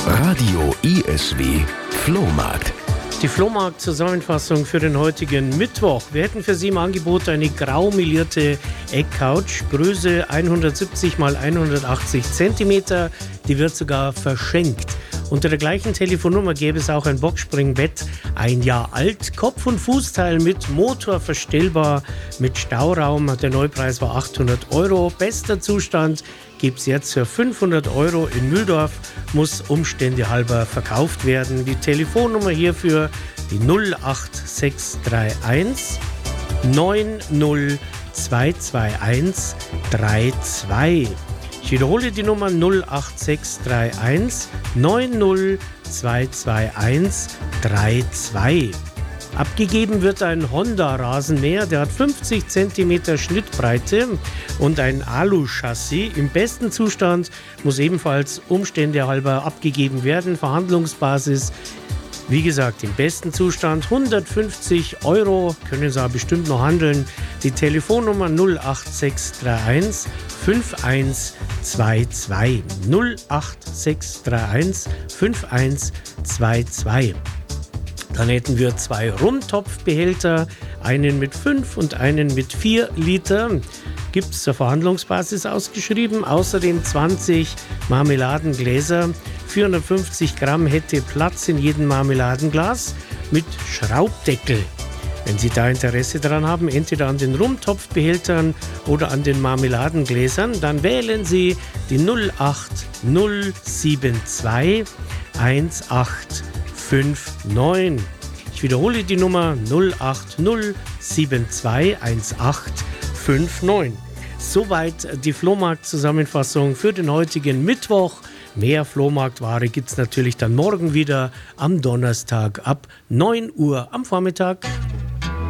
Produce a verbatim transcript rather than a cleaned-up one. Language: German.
Radio I S W Flohmarkt. Die Flohmarkt-Zusammenfassung für den heutigen Mittwoch. Wir hätten für Sie im Angebot eine graumelierte Eckcouch, Größe hundertsiebzig mal hundertachtzig Zentimeter. Die wird sogar verschenkt. Unter der gleichen Telefonnummer gäbe es auch ein Boxspringbett, ein Jahr alt, Kopf- und Fußteil mit Motor verstellbar, mit Stauraum. Der Neupreis war achthundert Euro. Bester Zustand gibt es jetzt für fünfhundert Euro in Mühldorf, muss Umstände halber verkauft werden. Die Telefonnummer hierfür die null acht sechs drei eins neun null zwei zwei eins drei zwei. Ich wiederhole die Nummer null acht sechs drei eins neun null zwei zwei eins drei zwei. Abgegeben wird ein Honda-Rasenmäher, der hat fünfzig Zentimeter Schnittbreite und ein Alu-Chassis. Im besten Zustand, muss ebenfalls Umstände halber abgegeben werden. Verhandlungsbasis, wie gesagt, im besten Zustand hundertfünfzig Euro, können Sie aber bestimmt noch handeln. Die Telefonnummer null acht sechs drei eins fünf eins zwei zwei. null acht sechs drei eins fünf eins zwei zwei. Dann hätten wir zwei Rumtopfbehälter, einen mit fünf und einen mit vier Liter. Gibt es zur Verhandlungsbasis ausgeschrieben. Außerdem zwanzig Marmeladengläser. vierhundertfünfzig Gramm hätte Platz in jedem Marmeladenglas mit Schraubdeckel. Wenn Sie da Interesse daran haben, entweder an den Rumtopfbehältern oder an den Marmeladengläsern, dann wählen Sie die null acht null sieben zwei eins acht fünf neun. Ich wiederhole die Nummer null acht null sieben zwei eins acht fünf neun. Soweit die Flohmarkt-Zusammenfassung für den heutigen Mittwoch. Mehr Flohmarktware gibt es natürlich dann morgen wieder am Donnerstag ab neun Uhr am Vormittag.